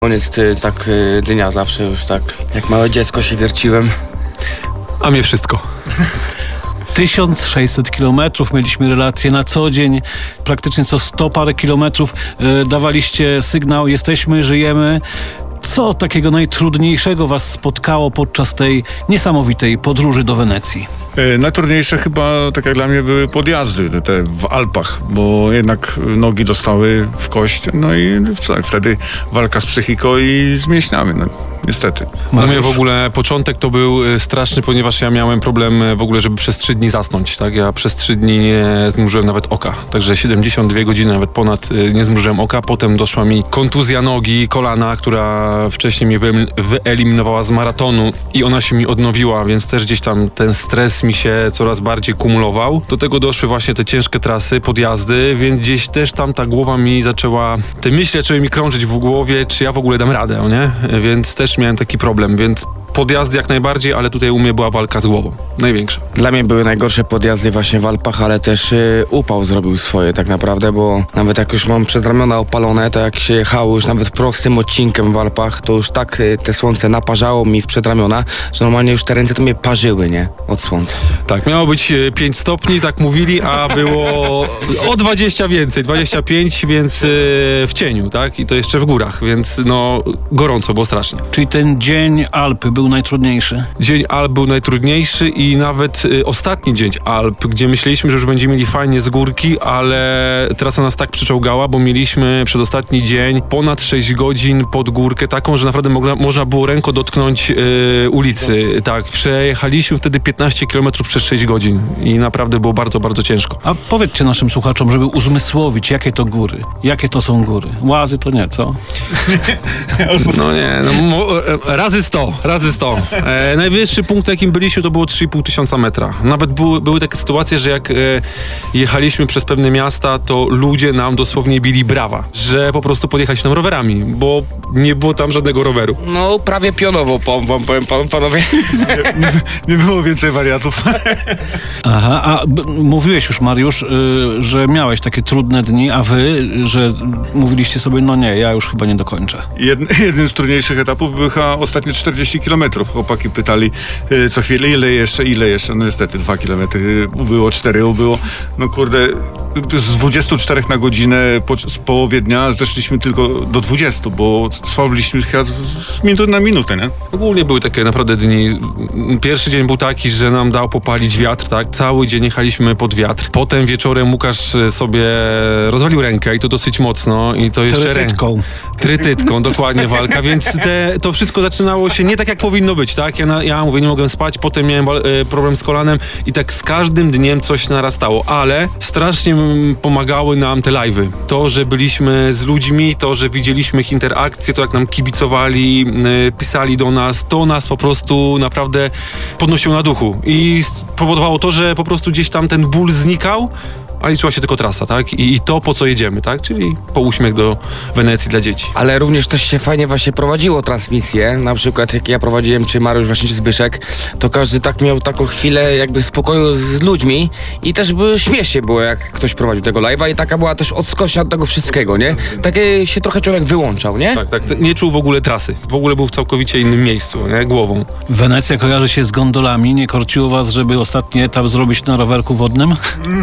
Koniec dnia zawsze już tak, jak małe dziecko się wierciłem. A mnie wszystko. 1600 kilometrów, mieliśmy relacje na co dzień, praktycznie co 100 parę kilometrów dawaliście sygnał, jesteśmy, żyjemy. Co takiego najtrudniejszego was spotkało podczas tej niesamowitej podróży do Wenecji? Najtrudniejsze chyba, tak jak dla mnie, były podjazdy te w Alpach, bo jednak nogi dostały w kość, no i wtedy walka z psychiką i z mięśniami, no niestety. U mnie w ogóle początek to był straszny, ponieważ ja miałem problem w ogóle, żeby przez 3 dni zasnąć, tak? Ja przez 3 dni nie zmrużyłem nawet oka, także 72 godziny, nawet ponad nie zmrużyłem oka. Potem doszła mi kontuzja nogi, kolana, która wcześniej mnie wyeliminowała z maratonu i ona się mi odnowiła, więc też gdzieś tam ten stres mi się coraz bardziej kumulował. Do tego doszły właśnie te ciężkie trasy, podjazdy, więc gdzieś też tam ta głowa mi zaczęła, te myśli zaczęły mi krążyć w głowie, czy ja w ogóle dam radę, nie? Więc też miałem taki problem, więc podjazdy jak najbardziej, ale tutaj u mnie była walka z głową. Największa. Dla mnie były najgorsze podjazdy właśnie w Alpach, ale też upał zrobił swoje tak naprawdę, bo nawet jak już mam przedramiona opalone, to jak się jechało już nawet prostym odcinkiem w Alpach, to już tak te słońce naparzało mi w przedramiona, że normalnie już te ręce to mnie parzyły, nie? Od słońca. Tak, miało być 5 stopni, tak mówili, a było o 20 więcej, 25, więc w cieniu, tak? I to jeszcze w górach, więc no gorąco było strasznie. Czyli ten dzień Alpy był najtrudniejszy? Dzień Alp był najtrudniejszy i nawet ostatni dzień Alp, gdzie myśleliśmy, że już będziemy mieli fajnie z górki, ale trasa nas tak przyczołgała, bo mieliśmy przedostatni dzień ponad 6 godzin pod górkę, taką, że naprawdę można było ręką dotknąć ulicy. Tak, przejechaliśmy wtedy 15 km przez 6 godzin i naprawdę było bardzo, bardzo ciężko. A powiedzcie naszym słuchaczom, żeby uzmysłowić, jakie to góry, jakie to są góry. Łazy to nie, co? No nie, no, razy 100. Najwyższy punkt, jakim byliśmy, to było 3500 metra. Nawet były takie sytuacje, że jak jechaliśmy przez pewne miasta, to ludzie nam dosłownie bili brawa, że po prostu podjechaliśmy tam rowerami, bo nie było tam żadnego roweru. No prawie pionowo, powiem panowie. Nie było więcej wariatów. Aha, a mówiłeś już, Mariusz, że miałeś takie trudne dni, a wy, że mówiliście sobie, no nie, ja już chyba nie dokończę. Jednym z trudniejszych etapów były ostatnie 40 kilometrów. Chłopaki pytali co chwilę, ile jeszcze? No niestety 2 kilometry ubyło, 4 ubyło. No kurde, z 24 na godzinę z połowie dnia zeszliśmy tylko do 20, bo sławiliśmy chyba z minuty na minutę, nie? Ogólnie były takie naprawdę dni. Pierwszy dzień był taki, że nam dał popalić wiatr, tak? Cały dzień jechaliśmy pod wiatr. Potem wieczorem Łukasz sobie rozwalił rękę i to dosyć mocno. I to jeszcze Trytytką, dokładnie walka, więc to wszystko zaczynało się nie tak, jak powinno być, tak? Ja mówię, nie mogłem spać, potem miałem problem z kolanem i tak z każdym dniem coś narastało, ale strasznie pomagały nam te live'y. To, że byliśmy z ludźmi, to, że widzieliśmy ich interakcje, to jak nam kibicowali, pisali do nas, to nas po prostu naprawdę podnosiło na duchu i spowodowało to, że po prostu gdzieś tam ten ból znikał, a liczyła się tylko trasa, tak? I to, po co jedziemy, tak? Czyli po uśmiech do Wenecji dla dzieci. Ale również też się fajnie właśnie prowadziło transmisję. Na przykład jak ja prowadziłem, czy Mariusz właśnie, czy Zbyszek, to każdy tak miał taką chwilę jakby spokoju z ludźmi i też śmiesznie było, jak ktoś prowadził tego live'a i taka była też odskocznia od tego wszystkiego, nie? Takie się trochę człowiek wyłączał, nie? Tak. Nie czuł w ogóle trasy. W ogóle był w całkowicie innym miejscu, nie? Głową. Wenecja kojarzy się z gondolami. Nie korciło was, żeby ostatni etap zrobić na rowerku wodnym?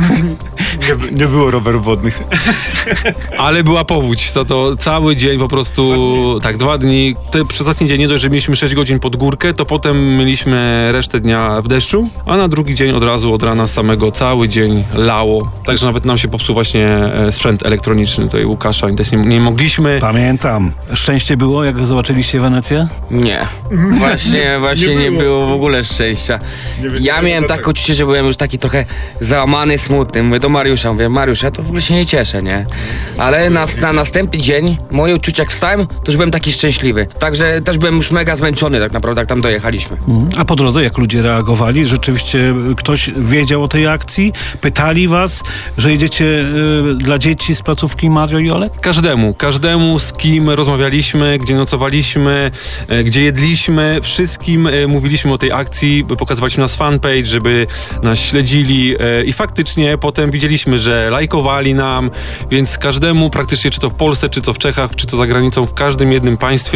Nie było rowerów wodnych. Ale była powódź. To cały dzień po prostu, 2 dni. Przez ostatni dzień nie dość, że mieliśmy 6 godzin pod górkę, to potem mieliśmy resztę dnia w deszczu, a na drugi dzień od razu, od rana samego, cały dzień lało. Także nawet nam się popsuł właśnie sprzęt elektroniczny tutaj Łukasza i też nie mogliśmy. Pamiętam. Szczęście było, jak zobaczyliście Wenecję? Nie. Właśnie nie było w ogóle szczęścia. Ja miałem takie uczucie, że byłem już taki trochę załamany, smutny. Mówię do Mariusza, ja to w ogóle się nie cieszę, nie? Ale na następny dzień moje uczucia, jak wstałem, to już byłem taki szczęśliwy. Także też byłem już mega zmęczony tak naprawdę, jak tam dojechaliśmy. A po drodze jak ludzie reagowali? Rzeczywiście ktoś wiedział o tej akcji? Pytali was, że jedziecie dla dzieci z placówki Mario i Olek? Każdemu, z kim rozmawialiśmy, gdzie nocowaliśmy, gdzie jedliśmy, wszystkim mówiliśmy o tej akcji, pokazywaliśmy nas fanpage, żeby nas śledzili i faktycznie potem widzieli widzieliśmy, że lajkowali nam, więc każdemu praktycznie, czy to w Polsce, czy to w Czechach, czy to za granicą, w każdym jednym państwie